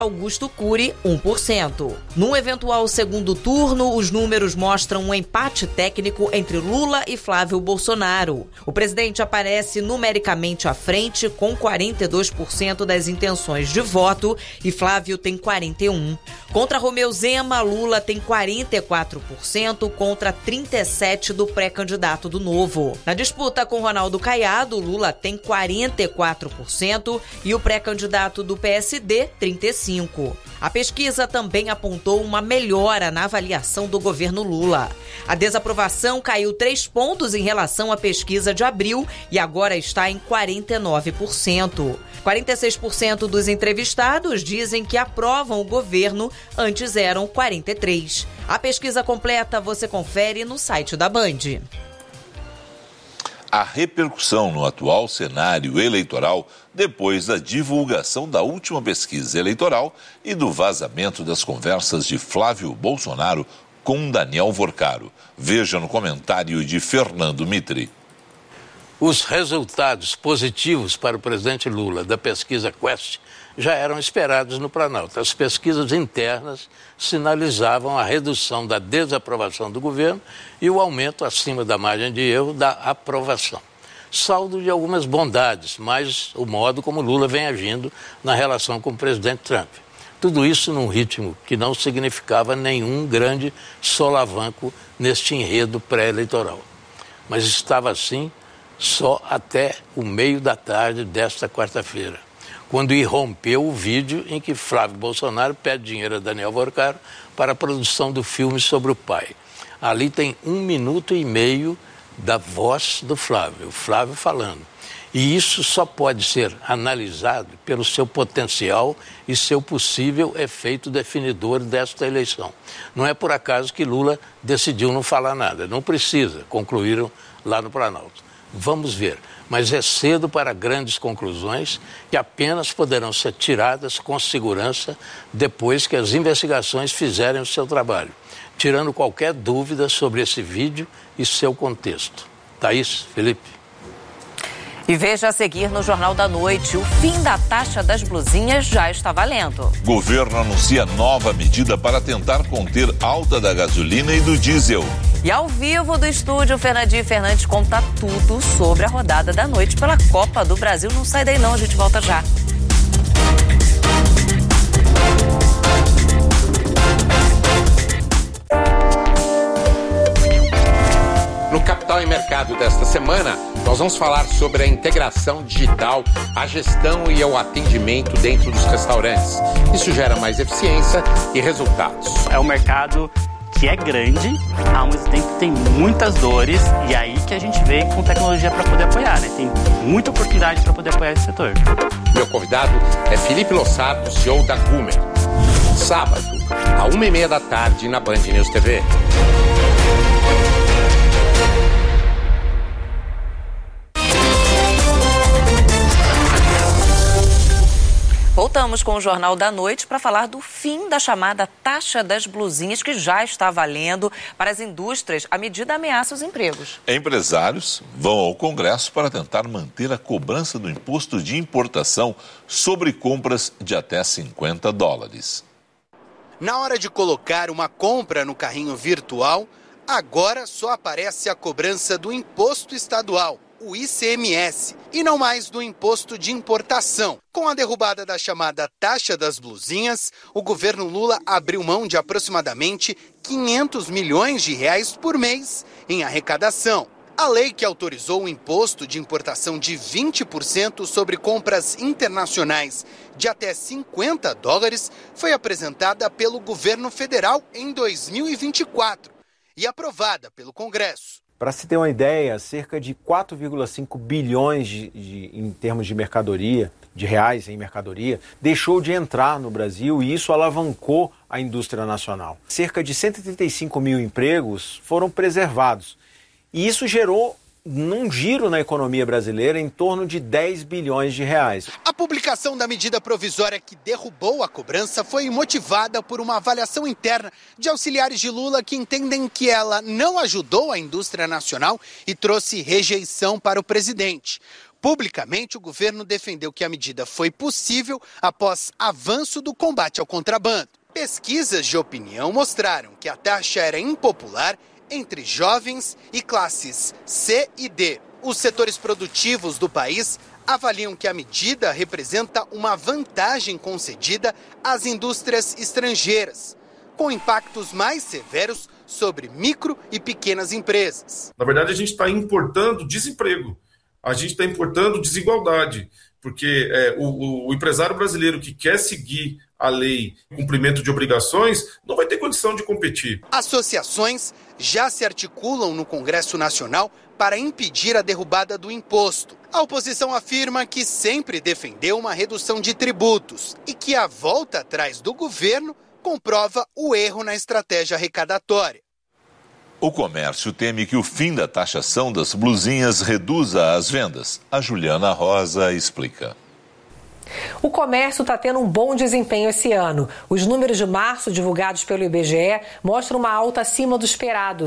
Augusto Cury, 1%. Num eventual segundo turno, os números mostram um empate técnico entre Lula e Flávio Bolsonaro. O presidente aparece numericamente à frente, com 42% das intenções de voto, e Flávio tem 41%. Contra Romeu Zema, Lula tem 44% contra 37% do pré-candidato do Novo. Na disputa com Ronaldo Caiado, Lula tem 44% e o pré-candidato do PSD, 35%. A pesquisa também apontou uma melhora na avaliação do governo Lula. A desaprovação caiu 3 pontos em relação à pesquisa de abril e agora está em 49%. 46% dos entrevistados dizem que aprovam o governo, antes eram 43%. A pesquisa completa você confere no site da Band. A repercussão no atual cenário eleitoral depois da divulgação da última pesquisa eleitoral e do vazamento das conversas de Flávio Bolsonaro com Daniel Vorcaro. Veja no comentário de Fernando Mitri. Os resultados positivos para o presidente Lula da pesquisa Quest já eram esperados no Planalto. As pesquisas internas sinalizavam a redução da desaprovação do governo e o aumento acima da margem de erro da aprovação. Saldo de algumas bondades, mas o modo como Lula vem agindo na relação com o presidente Trump. Tudo isso num ritmo que não significava nenhum grande solavanco neste enredo pré-eleitoral. Mas estava assim só até o meio da tarde desta quarta-feira, quando irrompeu o vídeo em que Flávio Bolsonaro pede dinheiro a Daniel Vorcaro para a produção do filme sobre o pai. Ali tem 1 minuto e meio da voz do Flávio, o Flávio falando. E isso só pode ser analisado pelo seu potencial e seu possível efeito definidor desta eleição. Não é por acaso que Lula decidiu não falar nada, não precisa, concluíram lá no Planalto. Vamos ver, mas é cedo para grandes conclusões que apenas poderão ser tiradas com segurança depois que as investigações fizerem o seu trabalho, tirando qualquer dúvida sobre esse vídeo e seu contexto. Thaís, Felipe. E veja a seguir no Jornal da Noite, o fim da taxa das blusinhas já está valendo. Governo anuncia nova medida para tentar conter alta da gasolina e do diesel. E ao vivo do estúdio, Fernandinho Fernandes conta tudo sobre a rodada da noite pela Copa do Brasil. Não sai daí não, a gente volta já. No Capital e Mercado desta semana, nós vamos falar sobre a integração digital, a gestão e o atendimento dentro dos restaurantes. Isso gera mais eficiência e resultados. É um mercado que é grande, ao mesmo tempo tem muitas dores, e aí que a gente vem com tecnologia para poder apoiar, né? Tem muita oportunidade para poder apoiar esse setor. Meu convidado é Felipe Lossato, CEO da Gumer. Sábado, à 1h30 da tarde, na Band News TV. Voltamos com o Jornal da Noite para falar do fim da chamada taxa das blusinhas, que já está valendo para as indústrias. A medida ameaça os empregos. Empresários vão ao Congresso para tentar manter a cobrança do imposto de importação sobre compras de até $50. Na hora de colocar uma compra no carrinho virtual, agora só aparece a cobrança do imposto estadual, o ICMS, e não mais do imposto de importação. Com a derrubada da chamada taxa das blusinhas, o governo Lula abriu mão de aproximadamente R$500 milhões por mês em arrecadação. A lei que autorizou o imposto de importação de 20% sobre compras internacionais de até $50 foi apresentada pelo governo federal em 2024 e aprovada pelo Congresso. Para se ter uma ideia, cerca de 4,5 bilhões em termos de mercadoria, de reais em mercadoria, deixou de entrar no Brasil e isso alavancou a indústria nacional. Cerca de 135 mil empregos foram preservados e isso gerou um giro na economia brasileira em torno de 10 bilhões de reais. A publicação da medida provisória que derrubou a cobrança foi motivada por uma avaliação interna de auxiliares de Lula que entendem que ela não ajudou a indústria nacional e trouxe rejeição para o presidente. Publicamente, o governo defendeu que a medida foi possível após avanço do combate ao contrabando. Pesquisas de opinião mostraram que a taxa era impopular entre jovens e classes C e D. Os setores produtivos do país avaliam que a medida representa uma vantagem concedida às indústrias estrangeiras, com impactos mais severos sobre micro e pequenas empresas. Na verdade, a gente está importando desemprego, a gente está importando desigualdade, porque o empresário brasileiro que quer seguir a lei, cumprimento de obrigações, não vai ter condição de competir. Associações já se articulam no Congresso Nacional para impedir a derrubada do imposto. A oposição afirma que sempre defendeu uma redução de tributos e que a volta atrás do governo comprova o erro na estratégia arrecadatória. O comércio teme que o fim da taxação das blusinhas reduza as vendas. A Juliana Rosa explica. O comércio está tendo um bom desempenho esse ano. Os números de março divulgados pelo IBGE mostram uma alta acima do esperado,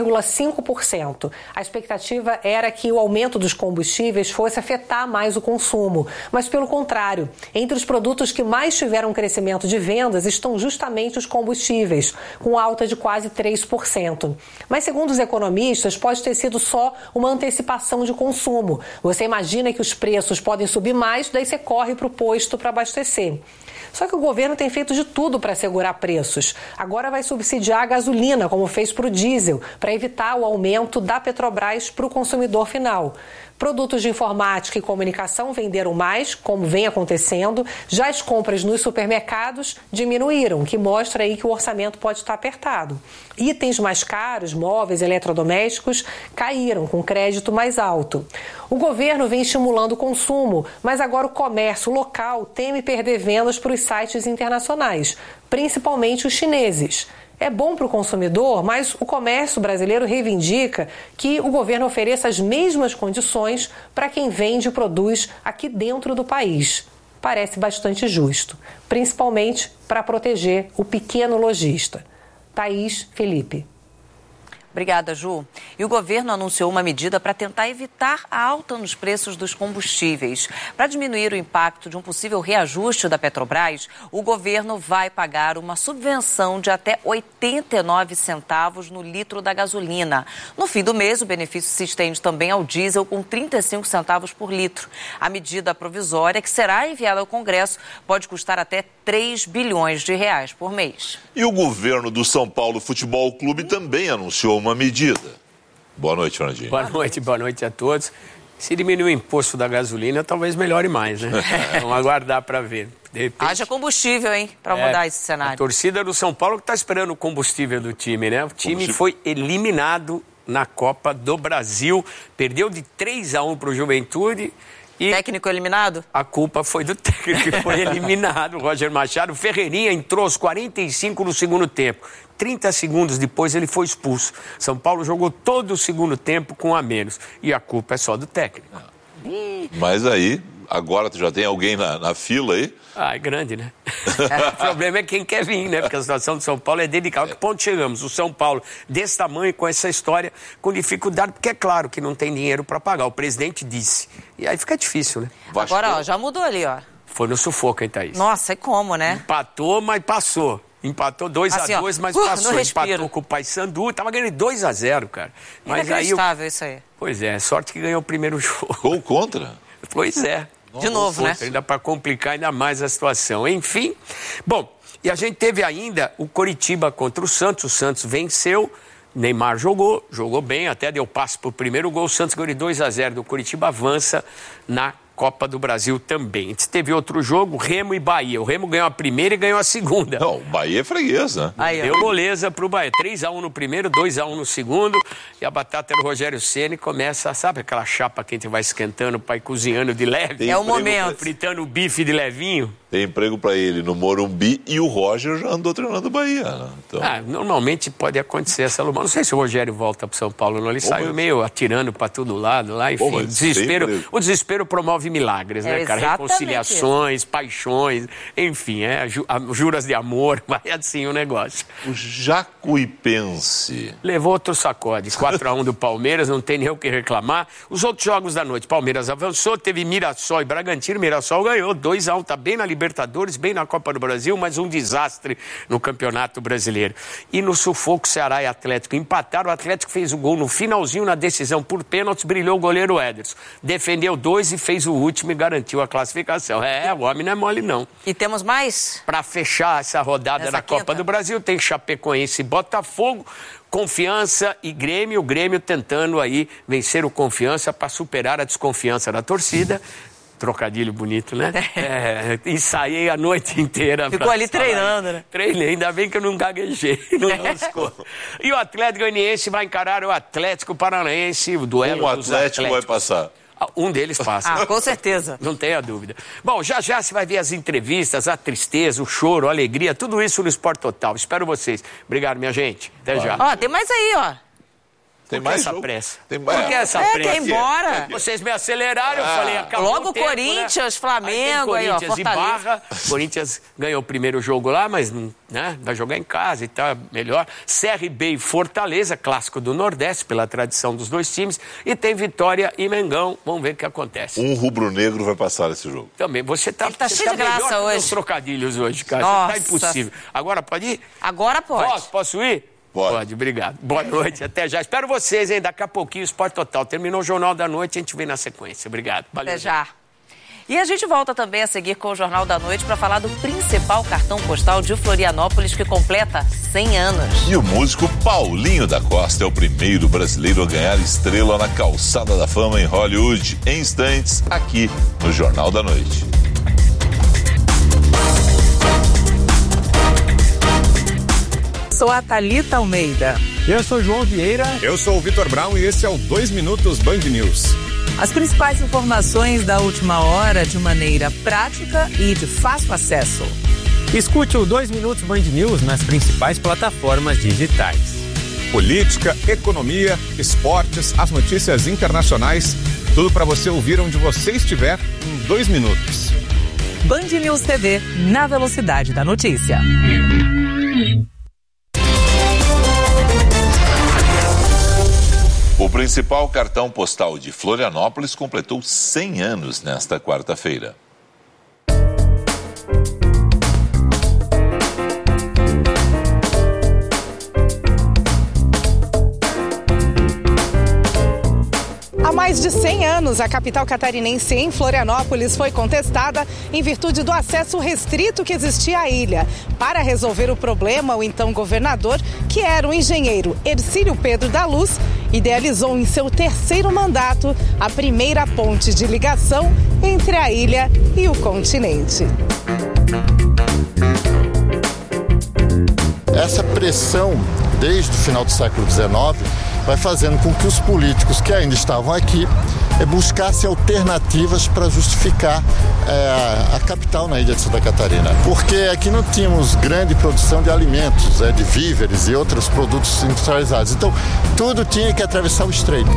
0,5%. A expectativa era que o aumento dos combustíveis fosse afetar mais o consumo, mas pelo contrário, entre os produtos que mais tiveram crescimento de vendas estão justamente os combustíveis, com alta de quase 3%. Mas segundo os economistas, pode ter sido só uma antecipação de consumo. Você imagina que os preços podem subir mais, daí você corre para o posto para abastecer. Só que o governo tem feito de tudo para segurar preços. Agora vai subsidiar a gasolina, como fez para o diesel, para evitar o aumento da Petrobras para o consumidor final. Produtos de informática e comunicação venderam mais, como vem acontecendo. Já as compras nos supermercados diminuíram, o que mostra aí que o orçamento pode estar apertado. Itens mais caros, móveis, eletrodomésticos, caíram com crédito mais alto. O governo vem estimulando o consumo, mas agora o comércio local teme perder vendas para os sites internacionais, principalmente os chineses. É bom para o consumidor, mas o comércio brasileiro reivindica que o governo ofereça as mesmas condições para quem vende e produz aqui dentro do país. Parece bastante justo, principalmente para proteger o pequeno lojista. Thaís, Felipe. Obrigada, Ju. E o governo anunciou uma medida para tentar evitar a alta nos preços dos combustíveis. Para diminuir o impacto de um possível reajuste da Petrobras, o governo vai pagar uma subvenção de até 89 centavos no litro da gasolina. No fim do mês, o benefício se estende também ao diesel, com 35 centavos por litro. A medida provisória, que será enviada ao Congresso, pode custar até 3 bilhões de reais por mês. E o governo do São Paulo Futebol Clube também anunciou uma medida. Boa noite, Fernandinho. Boa noite a todos. Se diminuir o imposto da gasolina, talvez melhore mais, né? Vamos aguardar para ver. De repente, haja combustível, hein, para mudar esse cenário. A torcida do São Paulo que está esperando o combustível do time, né? O time foi eliminado na Copa do Brasil, perdeu de 3-1 para o Juventude. E técnico eliminado? A culpa foi do técnico que foi eliminado, o Roger Machado. O Ferreirinha entrou aos 45 no segundo tempo. 30 segundos depois ele foi expulso. São Paulo jogou todo o segundo tempo com a menos. E a culpa é só do técnico. Mas aí, agora tu já tem alguém na fila aí? Ah, é grande, né? O problema é quem quer vir, né? Porque a situação do São Paulo é delicada. A que ponto chegamos? O São Paulo desse tamanho, com essa história, com dificuldade, porque é claro que não tem dinheiro para pagar. O presidente disse. E aí fica difícil, né? Agora, ó, já mudou ali, ó. Foi no sufoco, hein, Thaís? Nossa, e como, né? Empatou, mas passou. Empatou 2-2, mas passou. Empatou com o Paysandu, tava ganhando 2-0, cara. Mas inacreditável isso aí. Pois é, sorte que ganhou o primeiro jogo. Gol contra? Pois é. De novo, né? Ainda para complicar ainda mais a situação. Enfim, bom, e a gente teve ainda o Coritiba contra o Santos venceu, Neymar jogou bem, até deu passe para o primeiro gol, o Santos ganhou de 2-0 do Coritiba, avança na Copa do Brasil também. A gente teve outro jogo, Remo e Bahia. O Remo ganhou a primeira e ganhou a segunda. Não, o Bahia é freguês, né? Deu moleza pro Bahia. 3-1 no primeiro, 2-1 no segundo. E a batata do Rogério Ceni começa, sabe aquela chapa que a gente vai esquentando para ir cozinhando de leve? É o momento. Fritando o bife de levinho. Tem emprego para ele no Morumbi e o Roger já andou treinando o Bahia, né? Então... normalmente pode acontecer essa Salomão. Não sei se o Rogério volta pro São Paulo, não. Ele saiu meio atirando para todo lado lá, enfim. O desespero promove 9 milagres, né, cara? Reconciliações, paixões, enfim, juras de amor, vai assim o negócio. O Jacuipense levou outro sacode, 4-1 do Palmeiras, não tem nem o que reclamar. Os outros jogos da noite, Palmeiras avançou, teve Mirassol e Bragantino, Mirassol ganhou 2-1, tá bem na Libertadores, bem na Copa do Brasil, mas um desastre no Campeonato Brasileiro. E no sufoco, Ceará e Atlético empataram, o Atlético fez o gol no finalzinho, na decisão por pênaltis, brilhou o goleiro Ederson. Defendeu 2 e fez o último e garantiu a classificação. O homem não é mole não. E temos mais? Para fechar essa rodada da Copa do Brasil, tem Chapecoense e Botafogo, Confiança e Grêmio. O Grêmio tentando aí vencer o Confiança para superar a desconfiança da torcida. Trocadilho bonito, né? Ensaiei a noite inteira. Ficou ali treinando, né? Treinei, ainda bem que eu não gaguejei. E o Atlético Goianiense vai encarar o Atlético Paranaense, o duelo dos Atléticos. Vai passar. Um deles passa. Com certeza. Não tenha dúvida. Bom, já você vai ver as entrevistas, a tristeza, o choro, a alegria, tudo isso no Esporte Total. Espero vocês. Obrigado, minha gente. Até já. Tem mais aí, Tem mais essa jogo? pressa? Tem mais. Por que essa pressa? Quer ir embora. Vocês me aceleraram, eu falei, acabou logo o tempo, Corinthians, né? Flamengo, Corinthians aí, e Barra. Corinthians ganhou o primeiro jogo lá, mas vai jogar em casa e tal, melhor. CRB e Fortaleza, clássico do Nordeste, pela tradição dos dois times. E tem Vitória e Mengão. Vamos ver o que acontece. Um rubro-negro vai passar esse jogo. Também. Você tá cheio de graça hoje. Os trocadilhos hoje, cara. Nossa. Tá impossível. Agora pode ir? Agora pode. Posso ir? Pode, obrigado. Boa noite, até já. Espero vocês, hein? Daqui a pouquinho, Esporte Total. Terminou o Jornal da Noite, a gente vem na sequência. Obrigado. Valeu. Até já. E a gente volta também a seguir com o Jornal da Noite para falar do principal cartão postal de Florianópolis, que completa 100 anos. E o músico Paulinho da Costa é o primeiro brasileiro a ganhar estrela na Calçada da Fama em Hollywood. Em instantes, aqui no Jornal da Noite. Sou a Thalita Almeida. Eu sou João Vieira. Eu sou o Vitor Brown e esse é o 2 Minutos Band News. As principais informações da última hora de maneira prática e de fácil acesso. Escute o 2 Minutos Band News nas principais plataformas digitais. Política, economia, esportes, as notícias internacionais, tudo para você ouvir onde você estiver em 2 minutos. Band News TV, na velocidade da notícia. O principal cartão postal de Florianópolis completou 100 anos nesta quarta-feira. Há mais de 100 anos, a capital catarinense em Florianópolis foi contestada em virtude do acesso restrito que existia à ilha. Para resolver o problema, o então governador, que era o engenheiro Hercílio Pedro da Luz, idealizou em seu 3º mandato a primeira ponte de ligação entre a ilha e o continente. Essa pressão, desde o final do século XIX, vai fazendo com que os políticos que ainda estavam aqui buscassem alternativas para justificar a capital na ilha de Santa Catarina. Porque aqui não tínhamos grande produção de alimentos, de víveres e outros produtos industrializados. Então, tudo tinha que atravessar o estreito.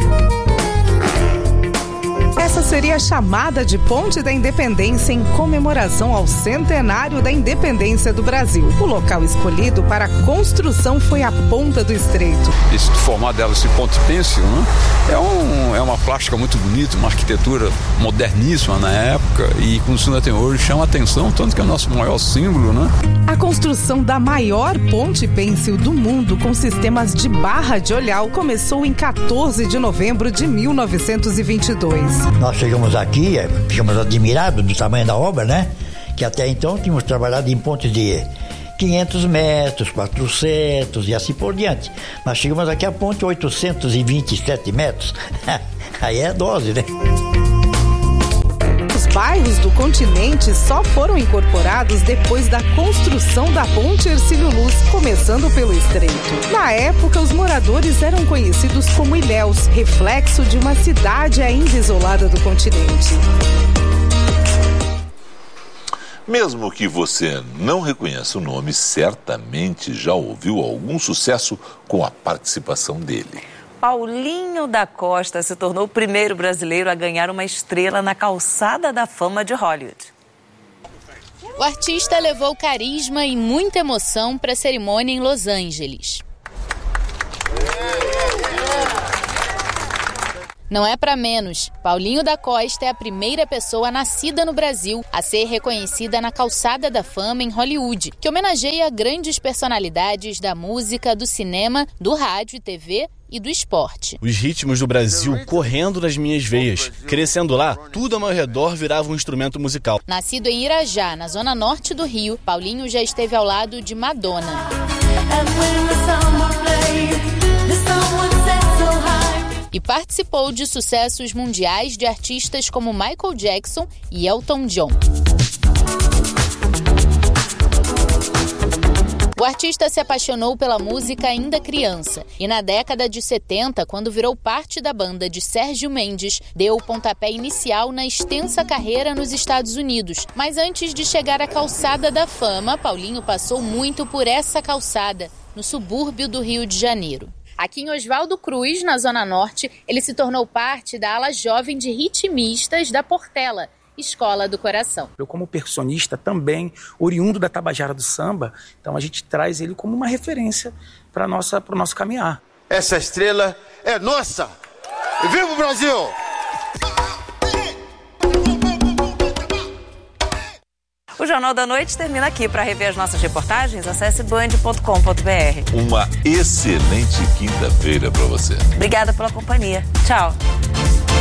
Essa seria a chamada de Ponte da Independência em comemoração ao centenário da independência do Brasil. O local escolhido para a construção foi a Ponta do Estreito. Esse formato dela, esse ponte pêncil, né? É uma plástica muito bonita, uma arquitetura moderníssima na época e como se ainda tem hoje, chama a atenção, tanto que é o nosso maior símbolo, né? A construção da maior ponte pêncil do mundo com sistemas de barra de olhar começou em 14 de novembro de 1922. Nós chegamos aqui, ficamos admirados do tamanho da obra, né? Que até então tínhamos trabalhado em pontes de 500 metros, 400 e assim por diante. Nós chegamos aqui a ponte 827 metros. Aí é dose, né? Os bairros do continente só foram incorporados depois da construção da ponte Hercílio Luz, começando pelo Estreito. Na época, os moradores eram conhecidos como ilhéus, reflexo de uma cidade ainda isolada do continente. Mesmo que você não reconheça o nome, certamente já ouviu algum sucesso com a participação dele. Paulinho da Costa se tornou o primeiro brasileiro a ganhar uma estrela na calçada da fama de Hollywood. O artista levou carisma e muita emoção para a cerimônia em Los Angeles. Não é para menos. Paulinho da Costa é a primeira pessoa nascida no Brasil a ser reconhecida na calçada da fama em Hollywood, que homenageia grandes personalidades da música, do cinema, do rádio e TV e do esporte. Os ritmos do Brasil correndo nas minhas veias. Crescendo lá, tudo ao meu redor virava um instrumento musical. Nascido em Irajá, na zona norte do Rio, Paulinho já esteve ao lado de Madonna. E participou de sucessos mundiais de artistas como Michael Jackson e Elton John. O artista se apaixonou pela música ainda criança e na década de 70, quando virou parte da banda de Sérgio Mendes, deu o pontapé inicial na extensa carreira nos Estados Unidos. Mas antes de chegar à calçada da fama, Paulinho passou muito por essa calçada, no subúrbio do Rio de Janeiro. Aqui em Oswaldo Cruz, na Zona Norte, ele se tornou parte da ala jovem de ritmistas da Portela, Escola do Coração. Eu, como percussionista, também oriundo da Tabajara do Samba, então a gente traz ele como uma referência para o nosso caminhar. Essa estrela é nossa! Viva o Brasil! O Jornal da Noite termina aqui. Para rever as nossas reportagens, acesse band.com.br. Uma excelente quinta-feira para você. Obrigada pela companhia. Tchau.